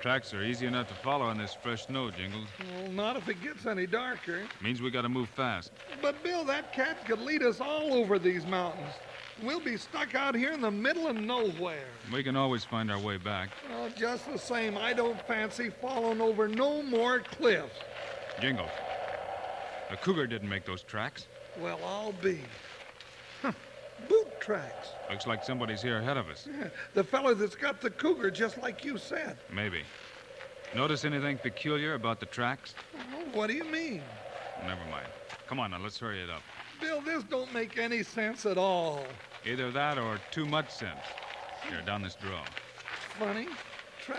Tracks are easy enough to follow in this fresh snow, Jingles. Well, not if it gets any darker. Means we gotta move fast. But, Bill, that cat could lead us all over these mountains. We'll be stuck out here in the middle of nowhere. We can always find our way back. Well, just the same, I don't fancy falling over no more cliffs. Jingles, the cougar didn't make those tracks. Well, I'll be. Boot tracks. Looks like somebody's here ahead of us. Yeah, the fella that's got the cougar, just like you said. Maybe. Notice anything peculiar about the tracks? Well, what do you mean? Never mind. Come on now, let's hurry it up. Bill, this don't make any sense at all. Either that or too much sense. Here, down this draw. Funny. Tracks.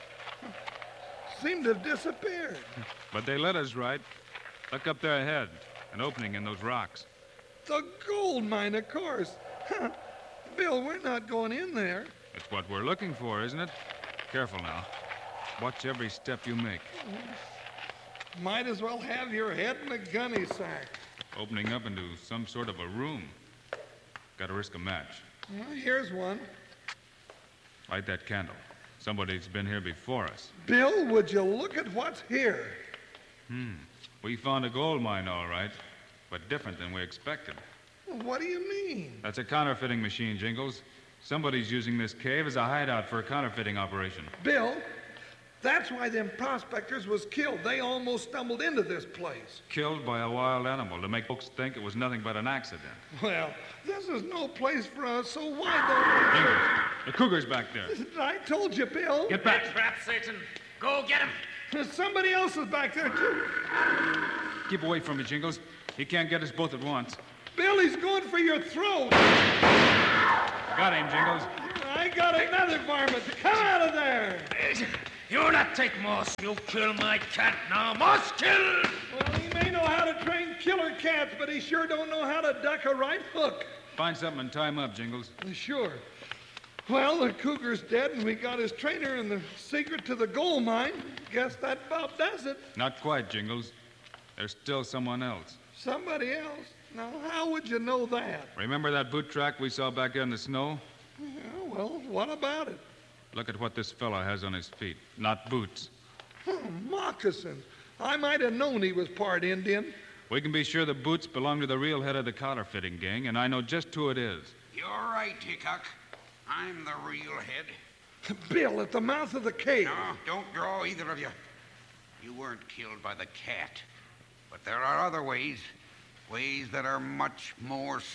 Seem to have disappeared. But they led us right. Look up there ahead. An opening in those rocks. The gold mine, of course. Bill, we're not going in there. That's what we're looking for, isn't it? Careful now. Watch every step you make. Might as well have your head in a gunny sack. Opening up into some sort of a room. Gotta risk a match. Well, here's one. Light that candle. Somebody's been here before us. Bill, would you look at what's here? We found a gold mine, all right, but different than we expected. What do you mean? That's a counterfeiting machine, Jingles. Somebody's using this cave as a hideout for a counterfeiting operation. Bill, that's why them prospectors was killed. They almost stumbled into this place. Killed by a wild animal to make folks think it was nothing but an accident. Well, this is no place for us, so why Jingles, the cougar's back there. don't... I told you, Bill. Get back. Trap, Satan. Go get him. Somebody else is back there, too. Keep away from me, Jingles. He can't get us both at once. Bill, he's going for your throat. Got him, Jingles. I got another varmint. Come out of there. You not take Moss. You kill my cat now. Moss, kill! Well, he may know how to train killer cats, but he sure don't know how to duck a right hook. Find something and tie him up, Jingles. Sure. Well, the cougar's dead, and we got his trainer and the secret to the gold mine. Guess that about does it. Not quite, Jingles. There's still someone else. Somebody else? Now, how would you know that? Remember that boot track we saw back there in the snow? Yeah, well, what about it? Look at what this fella has on his feet. Not boots. Moccasins. I might have known he was part Indian. We can be sure the boots belong to the real head of the counterfeiting gang, and I know just who it is. You're right, Hickok. I'm the real head. Bill, at the mouth of the cave. No, don't draw, either of you. You weren't killed by the cat. But there are other ways. Ways that are much more